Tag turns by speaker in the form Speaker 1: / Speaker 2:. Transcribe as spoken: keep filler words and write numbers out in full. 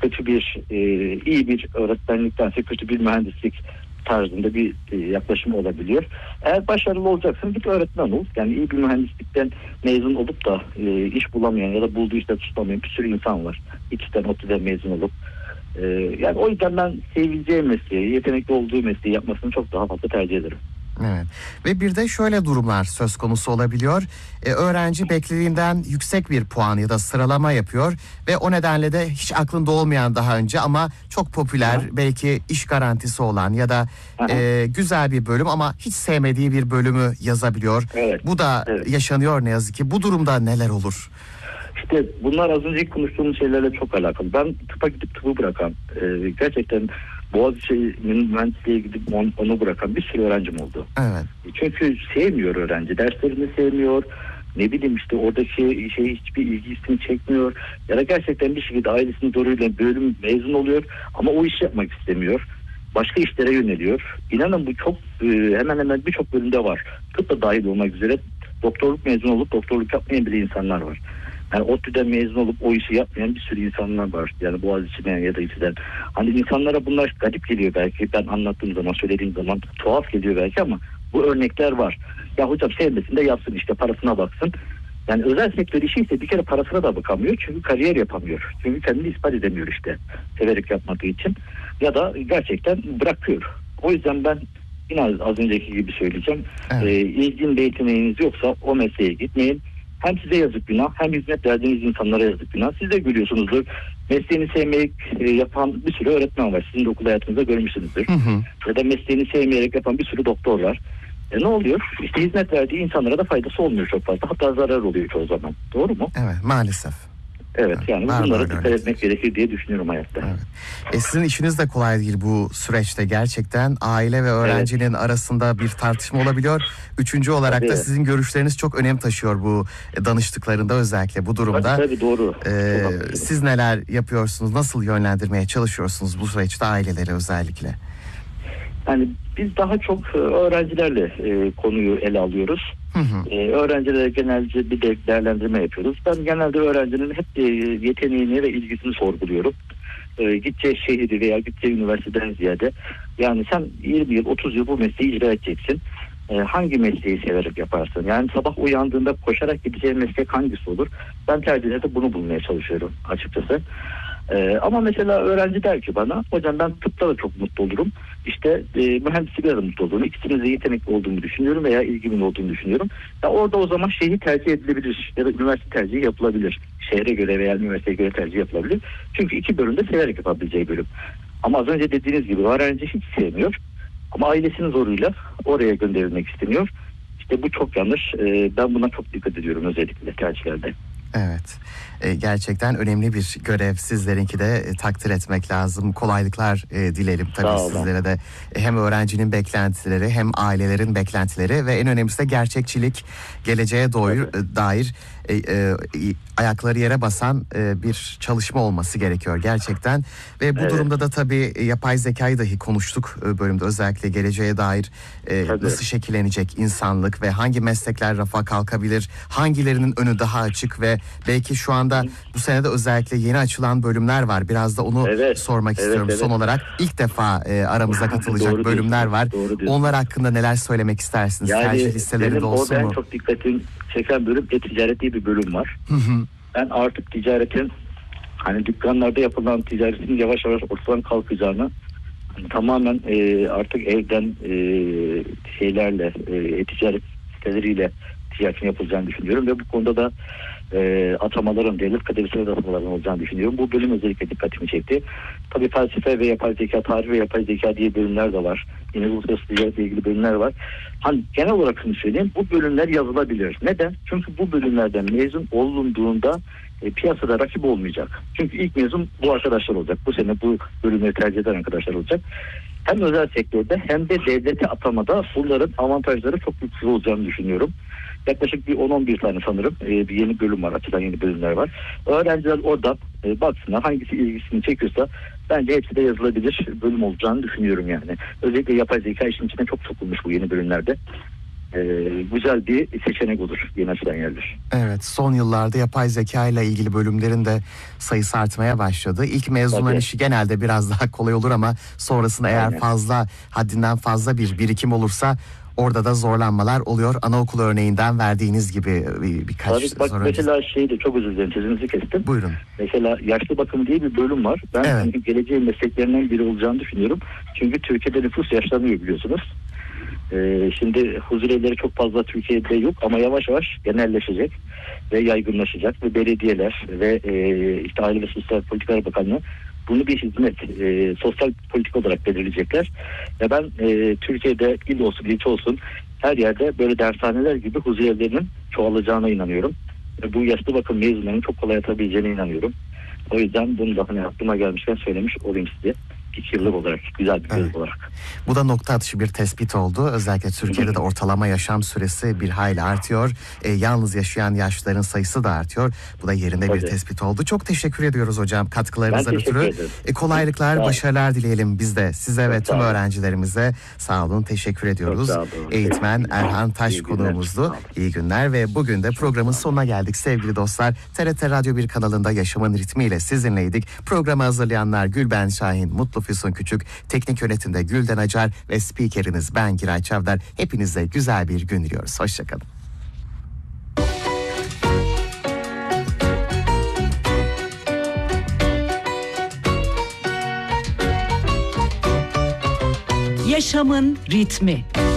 Speaker 1: kötü bir e, iyi bir öğretmenliktense kötü bir mühendislik tarzında bir e, yaklaşım olabiliyor. Eğer başarılı olacaksın git öğretmen ol. Yani iyi bir mühendislikten mezun olup da e, iş bulamayan ya da bulduğu işte tutamayan bir sürü insan var. İkisinden ODTÜ'den mezun olup. E, yani o yüzden ben seveceğim mesleği, yetenekli olduğu mesleği yapmasını çok daha fazla tercih ederim.
Speaker 2: Evet. Ve bir de şöyle durumlar söz konusu olabiliyor. Ee, öğrenci beklediğinden yüksek bir puan ya da sıralama yapıyor ve o nedenle de hiç aklında olmayan daha önce ama çok popüler, Hı. belki iş garantisi olan ya da e, güzel bir bölüm ama hiç sevmediği bir bölümü yazabiliyor.
Speaker 1: Evet.
Speaker 2: Bu da evet. yaşanıyor ne yazık ki. Bu durumda neler olur?
Speaker 1: İşte bunlar az önce konuştuğumuz şeylerle çok alakalı. Ben tıpa gidip tıpı bırakan, e, gerçekten Boğaziçi'nin mühendisliğe gidip on, onu bırakan bir sürü öğrencim oldu.
Speaker 2: Evet.
Speaker 1: Çünkü sevmiyor öğrenci, derslerini sevmiyor, ne bileyim işte oradaki şey hiçbir ilgisini çekmiyor. Ya da gerçekten bir şekilde ailesinin zoruyla bölüm mezun oluyor ama o işi yapmak istemiyor. Başka işlere yöneliyor. İnanın bu çok e, hemen hemen birçok bölümde var. Tıp da dahil olmak üzere doktorluk mezun olup doktorluk yapmayan bile insanlar var. Yani ODTÜ'den mezun olup o işi yapmayan bir sürü insanlar var. Yani Boğaziçi'den ya da İTÜ'den. Hani insanlara bunlar garip geliyor belki. Ben anlattığım zaman, söylediğim zaman tuhaf geliyor belki ama bu örnekler var. Ya hocam sevmesin de yapsın işte parasına baksın. Yani özel sektör işi ise bir kere parasına da bakamıyor. Çünkü kariyer yapamıyor. Çünkü kendini ispat edemiyor işte. Severek yapmadığı için. Ya da gerçekten bırakıyor. O yüzden ben yine az önceki gibi söyleyeceğim. Evet. Ee, ilgin ve yeteneğiniz yoksa o mesleğe gitmeyin. Hem size yazık günah hem hizmet verdiğiniz insanlara yazık günah. Siz de gülüyorsunuzdur. Mesleğini sevmeyerek e, yapan bir sürü öğretmen var. Sizin de okul hayatınızda görmüşsünüzdür. Hı hı. Ya da mesleğini sevmeyerek yapan bir sürü doktor var. E ne oluyor? İşte hizmet verdiği insanlara da faydası olmuyor çok fazla. Hatta zarar oluyor çoğu zaman. Doğru mu?
Speaker 2: Evet, maalesef.
Speaker 1: Evet, yani var bunlara dikkat etmek gerekir diye düşünüyorum hayatta.
Speaker 2: Evet. E sizin işiniz de kolay değil bu süreçte gerçekten. Aile ve öğrencinin evet. arasında bir tartışma olabiliyor. Üçüncü olarak tabii. da sizin görüşleriniz çok önem taşıyor bu danıştıklarında özellikle bu durumda.
Speaker 1: Tabii, tabii doğru.
Speaker 2: E, siz neler yapıyorsunuz? Nasıl yönlendirmeye çalışıyorsunuz bu süreçte aileleri özellikle?
Speaker 1: Yani biz daha çok öğrencilerle e, konuyu ele alıyoruz. Hı hı. E, öğrencilere genelce bir de değerlendirme yapıyoruz. Ben genelde öğrencinin hep e, yeteneğini ve ilgisini sorguluyorum. E, gideceği şehri veya gideceği üniversiteden ziyade yani sen yirmi yıl otuz yıl bu mesleği icra edeceksin. E, hangi mesleği severek yaparsın? Yani sabah uyandığında koşarak gideceğin meslek hangisi olur? Ben tercihlerde bunu bulmaya çalışıyorum açıkçası. Ee, ama mesela öğrenci der ki bana hocam ben tıpta da çok mutlu olurum. İşte e, mühendislikte de mutlu olurum. İkisinde de yetenekli olduğumu düşünüyorum veya ilgimin olduğunu düşünüyorum. Ya orada o zaman şehir tercih edilebilir ya da üniversite tercihi yapılabilir. Şehre göre veya üniversiteye göre tercih yapılabilir. Çünkü iki bölümde severek yapabileceği bölüm. Ama az önce dediğiniz gibi öğrenci hiç sevmiyor. Ama ailesinin zoruyla oraya gönderilmek isteniyor. İşte bu çok yanlış. Ee, ben buna çok dikkat ediyorum özellikle tercihlerde.
Speaker 2: Evet. E, gerçekten önemli bir görev. Sizlerinki de e, takdir etmek lazım. Kolaylıklar e, dilerim tabii sizlere de. E, hem öğrencinin beklentileri hem ailelerin beklentileri ve en önemlisi de gerçekçilik, geleceğe doğru, evet. e, dair e, e, ayakları yere basan e, bir çalışma olması gerekiyor gerçekten. Ve bu evet. durumda da tabii e, yapay zekayı dahi konuştuk e, bölümde, özellikle geleceğe dair e, nasıl şekillenecek insanlık ve hangi meslekler rafa kalkabilir, hangilerinin önü daha açık ve belki şu anda bu senede özellikle yeni açılan bölümler var. Biraz da onu evet, sormak evet, istiyorum evet. son olarak. İlk defa e, aramıza katılacak doğru bölümler var. Onlar hakkında neler söylemek istersiniz?
Speaker 1: Yani
Speaker 2: tercih listelerinde olsun mu?
Speaker 1: Benim çok dikkatim çeken bölüm e-ticaret diye bir bölüm var. Hı hı. Ben artık ticaretin hani dükkanlarda yapılan ticaretin yavaş yavaş ortadan kalkacağını, hani tamamen e, artık evden e, şeylerle e, e-ticaret siteleriyle ticaretin yapılacağını düşünüyorum ve bu konuda da e, atamaların, devlet kaderisine atamaların olacağını düşünüyorum. Bu bölüm özellikle dikkatimi çekti. Tabii felsefe ve yapay zeka, tarih ve yapay zeka diye bölümler de var. Yine uluslararası ticaretle ilgili bölümler var. Hani genel olarak şunu söyleyeyim, bu bölümler yazılabilir. Neden? Çünkü bu bölümlerden mezun olunduğunda e, piyasada rakip olmayacak. Çünkü ilk mezun bu arkadaşlar olacak. Bu sene bu bölümleri tercih eden arkadaşlar olacak. Hem özel sektörde hem de devlete atamada bunların avantajları çok yüksek olacağını düşünüyorum. Yaklaşık bir on on bir tane sanırım e, bir yeni bölüm var, açılan yeni bölümler var. Öğrenciler oradan e, baksınlar, hangisi ilgisini çekiyorsa bence hepsi de yazılabilir bölüm olacağını düşünüyorum yani. Özellikle yapay zeka işin içine çok sokulmuş bu yeni bölümlerde. e, güzel bir seçenek olur yeni açılan yerler.
Speaker 2: Evet, son yıllarda yapay zeka ile ilgili bölümlerin de sayısı artmaya başladı. İlk mezunların
Speaker 1: Tabii.
Speaker 2: işi genelde biraz daha kolay olur ama sonrasında eğer
Speaker 1: Aynen.
Speaker 2: fazla, haddinden fazla bir birikim olursa orada da zorlanmalar oluyor. Anaokulu örneğinden verdiğiniz gibi bir, birkaç
Speaker 1: Tabii bak
Speaker 2: soru
Speaker 1: mesela şeyde çok özür dilerim sözünüzü kestim.
Speaker 2: Buyurun.
Speaker 1: Mesela yaşlı bakımı diye bir bölüm var. Ben
Speaker 2: Evet.
Speaker 1: geleceğin mesleklerinden biri olacağını düşünüyorum. Çünkü Türkiye'de nüfus yaşlanıyor biliyorsunuz. Ee, şimdi huzur evleri çok fazla Türkiye'de yok ama yavaş yavaş genelleşecek ve yaygınlaşacak ve belediyeler ve e, işte Aile ve Sosyal Politikalar Bakanlığı bunu bir hizmet, e, sosyal politika olarak belirleyecekler. Ve ben e, Türkiye'de il olsun, ilçe olsun her yerde böyle dershaneler gibi huzur evlerinin çoğalacağına inanıyorum. Ve bu yaşlı bakım mezunlarının çok kolay atabileceğine inanıyorum. O yüzden bunu da hani aklıma gelmişken söylemiş olayım size. İki yıllık olarak, güzel bir görev
Speaker 2: Evet.
Speaker 1: olarak.
Speaker 2: Bu da nokta atışı bir tespit oldu. Özellikle Türkiye'de de ortalama yaşam süresi bir hayli artıyor. E, yalnız yaşayan yaşlıların sayısı da artıyor. Bu da yerinde
Speaker 1: Tabii.
Speaker 2: bir tespit oldu. Çok teşekkür ediyoruz hocam katkılarınızdan
Speaker 1: Ben teşekkür
Speaker 2: ötürü.
Speaker 1: ederim.
Speaker 2: E, kolaylıklar,
Speaker 1: Sağ olun.
Speaker 2: başarılar dileyelim biz de size ve
Speaker 1: Çok
Speaker 2: tüm
Speaker 1: sağ olun.
Speaker 2: öğrencilerimize. Sağ olun, teşekkür ediyoruz.
Speaker 1: sağ olun.
Speaker 2: Eğitmen Erhan Taş
Speaker 1: İyi günler.
Speaker 2: konuğumuzdu.
Speaker 1: Sağ olun.
Speaker 2: İyi günler ve bugün de programın sonuna geldik sevgili dostlar. T R T Radyo bir kanalında Yaşamın Ritmiyle sizinleydik. Programı hazırlayanlar Gülben Şahin, Mutlu Füsun Küçük, teknik yönetimde Gülden Acar ve spikeriniz ben Giray Çavdar. Hepinize güzel bir gün diliyoruz. Hoşçakalın.
Speaker 3: Yaşamın ritmi.